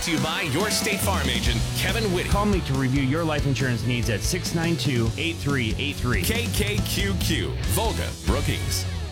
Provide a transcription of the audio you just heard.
to you by your State Farm agent, Kevin Whitty. Call me to review your life insurance needs at 692-8383. KKQQ, Volga Brookings.